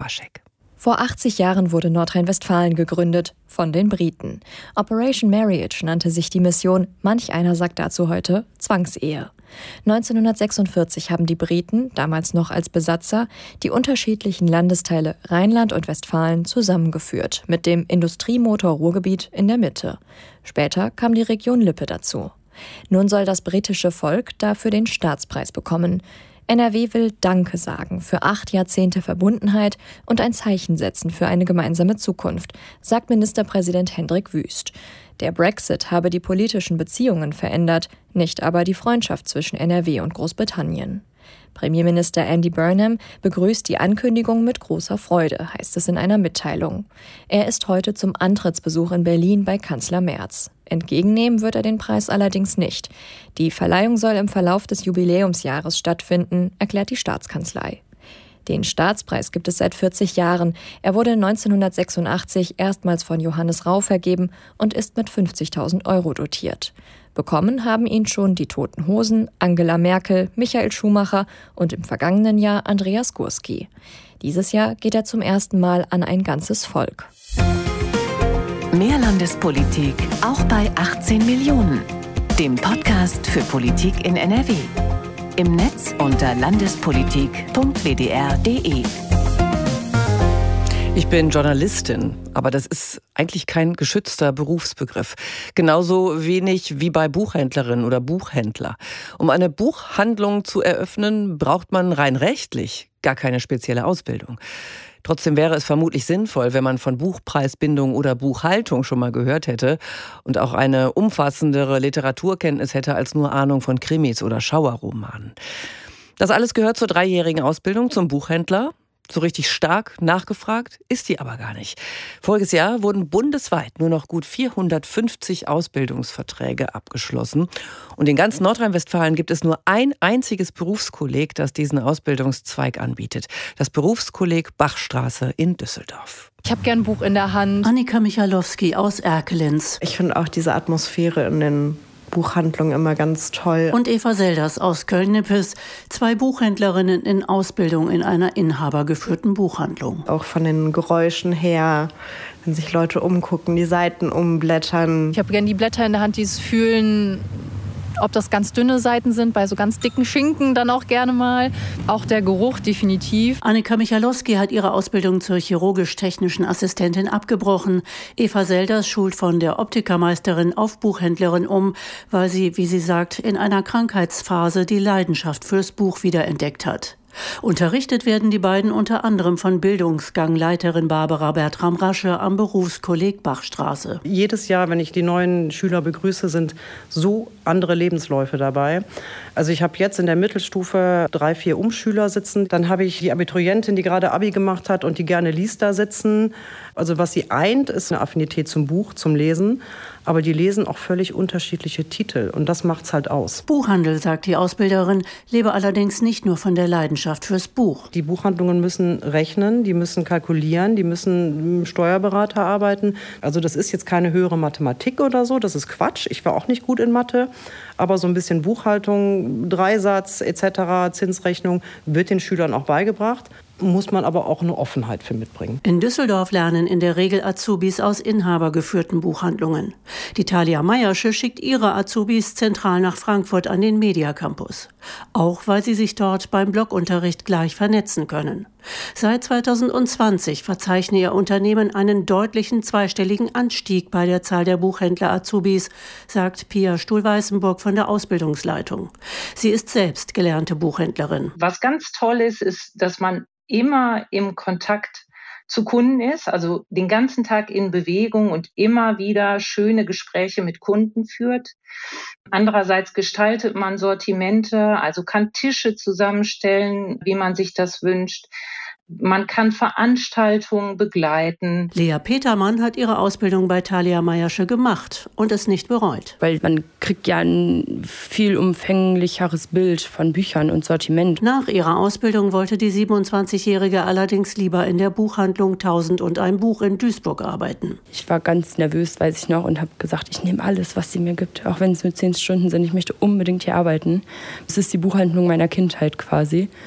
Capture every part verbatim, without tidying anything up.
Wawrschek. Vor achtzig Jahren wurde Nordrhein-Westfalen gegründet, von den Briten. Operation Marriage nannte sich die Mission, manch einer sagt dazu heute Zwangsehe. neunzehnhundertsechsundvierzig haben die Briten, damals noch als Besatzer, die unterschiedlichen Landesteile Rheinland und Westfalen zusammengeführt, mit dem Industriemotor Ruhrgebiet in der Mitte. Später kam die Region Lippe dazu. Nun soll das britische Volk dafür den Staatspreis bekommen. N R W will Danke sagen für acht Jahrzehnte Verbundenheit und ein Zeichen setzen für eine gemeinsame Zukunft, sagt Ministerpräsident Hendrik Wüst. Der Brexit habe die politischen Beziehungen verändert, nicht aber die Freundschaft zwischen N R W und Großbritannien. Premierminister Andy Burnham begrüßt die Ankündigung mit großer Freude, heißt es in einer Mitteilung. Er ist heute zum Antrittsbesuch in Berlin bei Kanzler Merz. Entgegennehmen wird er den Preis allerdings nicht. Die Verleihung soll im Verlauf des Jubiläumsjahres stattfinden, erklärt die Staatskanzlei. Den Staatspreis gibt es seit vierzig Jahren. Er wurde neunzehnhundertsechsundachtzig erstmals von Johannes Rau vergeben und ist mit fünfzigtausend Euro dotiert. Bekommen haben ihn schon die Toten Hosen, Angela Merkel, Michael Schumacher und im vergangenen Jahr Andreas Gurski. Dieses Jahr geht er zum ersten Mal an ein ganzes Volk. Mehr Landespolitik auch bei achtzehn Millionen, dem Podcast für Politik in N R W. Im Netz unter landespolitik punkt w d r punkt d e. Ich bin Journalistin, aber das ist eigentlich kein geschützter Berufsbegriff. Genauso wenig wie bei Buchhändlerinnen oder Buchhändler. Um eine Buchhandlung zu eröffnen, braucht man rein rechtlich gar keine spezielle Ausbildung. Trotzdem wäre es vermutlich sinnvoll, wenn man von Buchpreisbindung oder Buchhaltung schon mal gehört hätte und auch eine umfassendere Literaturkenntnis hätte als nur Ahnung von Krimis oder Schauerromanen. Das alles gehört zur dreijährigen Ausbildung zum Buchhändler. So richtig stark nachgefragt ist die aber gar nicht. Voriges Jahr wurden bundesweit nur noch gut vierhundertfünfzig Ausbildungsverträge abgeschlossen. Und in ganz Nordrhein-Westfalen gibt es nur ein einziges Berufskolleg, das diesen Ausbildungszweig anbietet. Das Berufskolleg Bachstraße in Düsseldorf. Ich habe gern ein Buch in der Hand. Annika Michalowski aus Erkelenz. Ich finde auch diese Atmosphäre in den Buchhandlung immer ganz toll. Und Eva Selders aus Köln-Nippes, zwei Buchhändlerinnen in Ausbildung in einer inhabergeführten Buchhandlung. Auch von den Geräuschen her, wenn sich Leute umgucken, die Seiten umblättern. Ich habe gerne die Blätter in der Hand, dieses Fühlen, ob das ganz dünne Seiten sind, bei so ganz dicken Schinken dann auch gerne mal. Auch der Geruch definitiv. Annika Michalowski hat ihre Ausbildung zur chirurgisch-technischen Assistentin abgebrochen. Eva Selders schult von der Optikermeisterin auf Buchhändlerin um, weil sie, wie sie sagt, in einer Krankheitsphase die Leidenschaft fürs Buch wiederentdeckt hat. Unterrichtet werden die beiden unter anderem von Bildungsgangleiterin Barbara Bertram-Rasche am Berufskolleg Bachstraße. Jedes Jahr, wenn ich die neuen Schüler begrüße, sind so andere Lebensläufe dabei. Also ich habe jetzt in der Mittelstufe drei, vier Umschüler sitzen. Dann habe ich die Abiturientin, die gerade Abi gemacht hat und die gerne liest, da sitzen. Also was sie eint, ist eine Affinität zum Buch, zum Lesen. Aber die lesen auch völlig unterschiedliche Titel und das macht's halt aus. Buchhandel, sagt die Ausbilderin, lebe allerdings nicht nur von der Leidenschaft fürs Buch. Die Buchhandlungen müssen rechnen, die müssen kalkulieren, die müssen mit einem Steuerberater arbeiten. Also das ist jetzt keine höhere Mathematik oder so, das ist Quatsch. Ich war auch nicht gut in Mathe, aber so ein bisschen Buchhaltung, Dreisatz et cetera, Zinsrechnung wird den Schülern auch beigebracht. Muss man aber auch eine Offenheit für mitbringen. In Düsseldorf lernen in der Regel Azubis aus inhabergeführten Buchhandlungen. Die Thalia Meiersche schickt ihre Azubis zentral nach Frankfurt an den Media Campus. Auch weil sie sich dort beim Blogunterricht gleich vernetzen können. Seit zweitausendzwanzig verzeichne ihr Unternehmen einen deutlichen zweistelligen Anstieg bei der Zahl der Buchhändler-Azubis, sagt Pia Stuhl-Weißenburg von der Ausbildungsleitung. Sie ist selbst gelernte Buchhändlerin. Was ganz toll ist, ist, dass man immer im Kontakt zu Kunden ist, also den ganzen Tag in Bewegung und immer wieder schöne Gespräche mit Kunden führt. Andererseits gestaltet man Sortimente, also kann Tische zusammenstellen, wie man sich das wünscht. Man kann Veranstaltungen begleiten. Lea Petermann hat ihre Ausbildung bei Thalia Meiersche gemacht und es nicht bereut. Weil man kriegt ja ein viel umfänglicheres Bild von Büchern und Sortiment. Nach ihrer Ausbildung wollte die siebenundzwanzigjährige allerdings lieber in der Buchhandlung Tausend und ein Buch in Duisburg arbeiten. Ich war ganz nervös, weiß ich noch, und habe gesagt, ich nehme alles, was sie mir gibt, auch wenn es nur zehn Stunden sind. Ich möchte unbedingt hier arbeiten. Es ist die Buchhandlung meiner Kindheit quasi.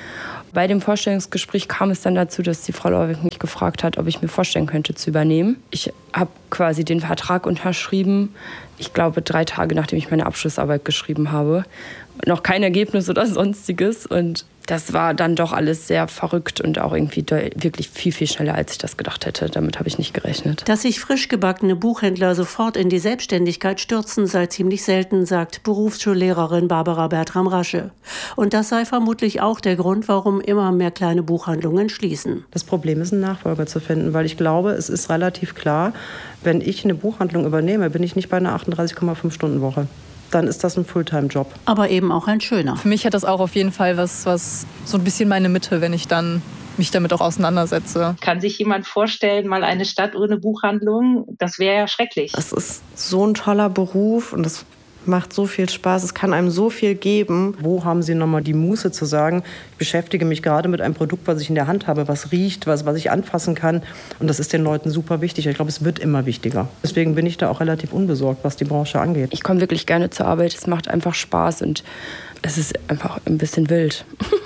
Bei dem Vorstellungsgespräch kam es dann dazu, dass die Frau Lorbeck mich gefragt hat, ob ich mir vorstellen könnte zu übernehmen. Ich habe quasi den Vertrag unterschrieben, ich glaube drei Tage nachdem ich meine Abschlussarbeit geschrieben habe. Noch kein Ergebnis oder sonstiges und das war dann doch alles sehr verrückt und auch irgendwie wirklich viel, viel schneller, als ich das gedacht hätte. Damit habe ich nicht gerechnet. Dass sich frisch gebackene Buchhändler sofort in die Selbstständigkeit stürzen, sei ziemlich selten, sagt Berufsschullehrerin Barbara Bertram-Rasche. Und das sei vermutlich auch der Grund, warum immer mehr kleine Buchhandlungen schließen. Das Problem ist, einen Nachfolger zu finden, weil ich glaube, es ist relativ klar, wenn ich eine Buchhandlung übernehme, bin ich nicht bei einer achtunddreißig Komma fünf Stunden Woche. Dann ist das ein Fulltime-Job. Aber eben auch ein schöner. Für mich hat das auch auf jeden Fall was, was so ein bisschen meine Mitte, wenn ich dann mich damit auch auseinandersetze. Kann sich jemand vorstellen, mal eine Stadt ohne Buchhandlung? Das wäre ja schrecklich. Es ist so ein toller Beruf und es macht so viel Spaß, es kann einem so viel geben. Wo haben Sie nochmal die Muße zu sagen, ich beschäftige mich gerade mit einem Produkt, was ich in der Hand habe, was riecht, was, was ich anfassen kann. Und das ist den Leuten super wichtig. Ich glaube, es wird immer wichtiger. Deswegen bin ich da auch relativ unbesorgt, was die Branche angeht. Ich komme wirklich gerne zur Arbeit, es macht einfach Spaß und es ist einfach ein bisschen wild.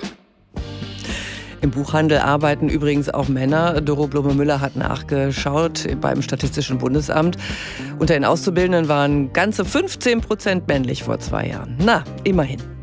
Im Buchhandel arbeiten übrigens auch Männer. Doro Blume-Müller hat nachgeschaut beim Statistischen Bundesamt. Unter den Auszubildenden waren ganze fünfzehn Prozent männlich vor zwei Jahren. Na, immerhin.